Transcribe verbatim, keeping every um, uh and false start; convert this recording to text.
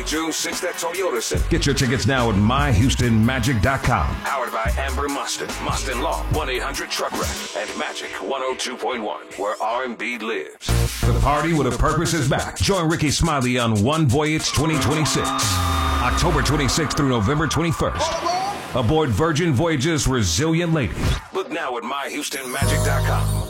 Saturday, June sixth at Toyota Center. Get your tickets now at my houston magic dot com. Powered by Amber Mustin, Mustin Law, one eight hundred truck wreck, and Magic one oh two point one, where R and B lives. The party with a purpose is back. Join Ricky Smiley on One Voyage twenty twenty-six. October twenty-sixth through November twenty-first. Aboard Virgin Voyage's Resilient Lady. Look now at my houston magic dot com.